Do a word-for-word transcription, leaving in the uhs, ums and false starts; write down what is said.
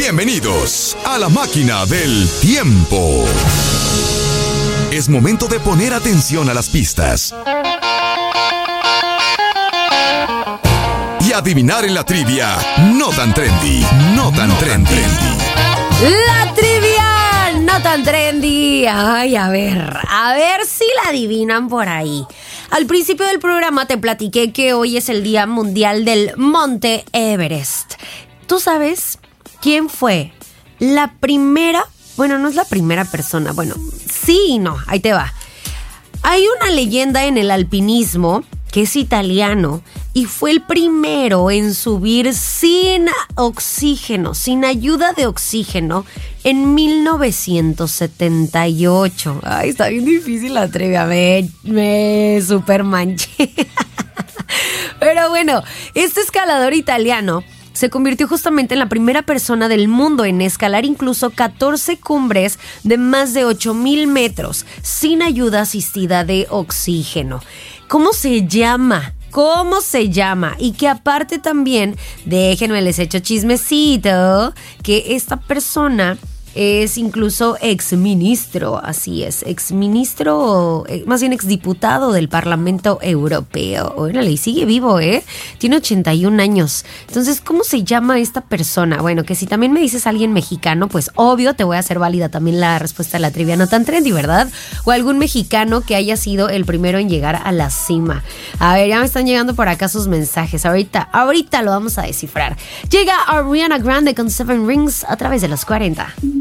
Bienvenidos a la máquina del tiempo. Es momento de poner atención a las pistas y adivinar en la trivia no tan trendy, no tan trendy. La trivia no tan trendy. Ay, a ver, a ver si la adivinan por ahí. Al principio del programa te platiqué que hoy es el Día Mundial del Monte Everest. ¿Tú sabes quién fue la primera? Bueno, no es la primera persona. Bueno, sí y no. Ahí te va. Hay una leyenda en el alpinismo que es italiano y fue el primero en subir sin oxígeno, sin ayuda de oxígeno, en mil novecientos setenta y ocho. Ay, está bien difícil la trivia, me, me super manché. Pero bueno, este escalador italiano se convirtió justamente en la primera persona del mundo en escalar incluso catorce cumbres de más de ocho mil metros sin ayuda asistida de oxígeno. ¿Cómo se llama? ¿Cómo se llama? Y que aparte también, déjenme les echo chismecito, que esta persona es incluso exministro, así es, exministro, más bien exdiputado del Parlamento Europeo. Órale, y sigue vivo, ¿eh? Tiene ochenta y un años. Entonces, ¿cómo se llama esta persona? Bueno, que si también me dices alguien mexicano, pues obvio te voy a hacer válida también la respuesta a la trivia no tan trendy, ¿verdad? O algún mexicano que haya sido el primero en llegar a la cima. A ver, ya me están llegando por acá sus mensajes. Ahorita, ahorita lo vamos a descifrar. Llega Ariana Grande con Seven Rings a través de los cuarenta.